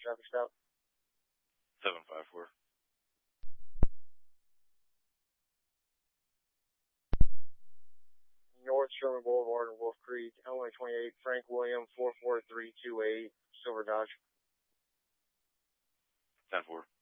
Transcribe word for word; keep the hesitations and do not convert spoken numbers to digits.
traffic stop. seven five four. North Sherman Boulevard in Wolf Creek, Illinois twenty-eight, Frank William, four four three two eight, Silver Dodge. ten four.